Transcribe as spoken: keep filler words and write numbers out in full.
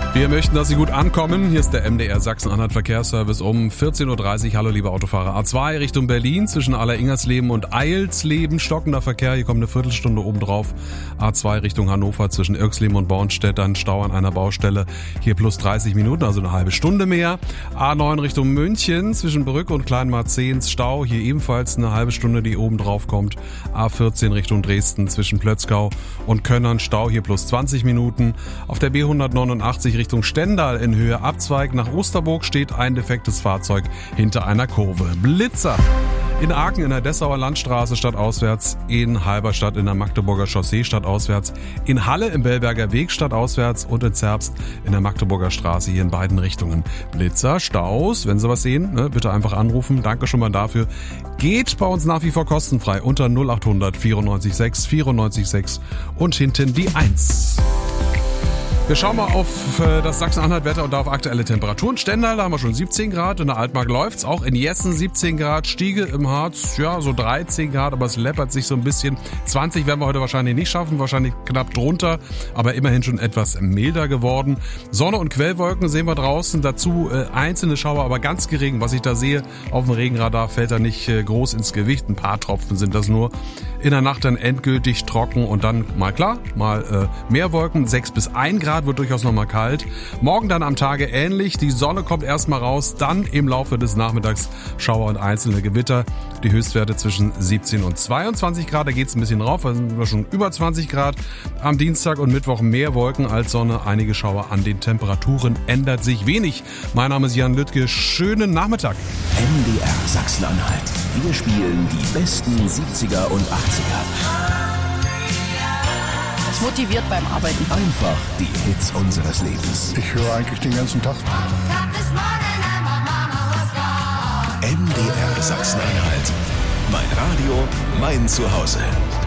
Wir möchten, dass Sie gut ankommen. Hier ist der M D R Sachsen-Anhalt Verkehrsservice um vierzehn Uhr dreißig. Hallo liebe Autofahrer. A zwei Richtung Berlin zwischen Aller-Ingersleben und Eilsleben. Stockender Verkehr, hier kommt eine Viertelstunde obendrauf. A zwei Richtung Hannover zwischen Irksleben und Bornstedt. Ein Stau an einer Baustelle. Hier plus dreißig Minuten, also eine halbe Stunde mehr. A neun Richtung München zwischen Brück und Kleinmarzehns. Stau, hier ebenfalls eine halbe Stunde, die obendrauf kommt. A vierzehn Richtung Dresden zwischen Plötzkau und Könnern. Stau, hier plus zwanzig Minuten. Auf der B hundertneunundachtzig Richtung Stendal in Höhe Abzweig nach Osterburg steht ein defektes Fahrzeug hinter einer Kurve. Blitzer in Aachen in der Dessauer Landstraße stadtauswärts, in Halberstadt in der Magdeburger Chaussee stadtauswärts, in Halle im Bellberger Weg stadtauswärts und in Zerbst in der Magdeburger Straße hier in beiden Richtungen. Blitzer, Staus, wenn Sie was sehen, ne, bitte einfach anrufen. Danke schon mal dafür. Geht bei uns nach wie vor kostenfrei unter null achthundert vierundneunzig sechs vierundneunzig sechs und hinten die eins. Wir schauen mal auf das Sachsen-Anhalt-Wetter und auf aktuelle Temperaturen. Stendal, da haben wir schon siebzehn Grad, in der Altmark läuft's. Auch in Jessen siebzehn Grad, Stiege im Harz, ja, so dreizehn Grad, aber es läppert sich so ein bisschen. zwanzig werden wir heute wahrscheinlich nicht schaffen, wahrscheinlich knapp drunter, aber immerhin schon etwas milder geworden. Sonne und Quellwolken sehen wir draußen, dazu äh, einzelne Schauer, aber ganz gering. Was ich da sehe, auf dem Regenradar fällt da nicht äh, groß ins Gewicht, ein paar Tropfen sind das nur. In der Nacht dann endgültig trocken und dann mal klar, mal äh, mehr Wolken, sechs bis ein Grad, wird durchaus noch mal kalt. Morgen dann am Tage ähnlich, die Sonne kommt erstmal raus, dann im Laufe des Nachmittags Schauer und einzelne Gewitter. Die Höchstwerte zwischen siebzehn und zweiundzwanzig Grad, da geht's ein bisschen rauf, da sind wir schon über zwanzig Grad. Am Dienstag und Mittwoch mehr Wolken als Sonne, einige Schauer. An den Temperaturen ändert sich wenig. Mein Name ist Jan Lüttke, schönen Nachmittag. M D R Sachsen-Anhalt, wir spielen die besten siebziger und achtziger. Das motiviert beim Arbeiten. Einfach die Hits unseres Lebens. Ich höre eigentlich den ganzen Tag. M D R Sachsen-Anhalt. Mein Radio, mein Zuhause.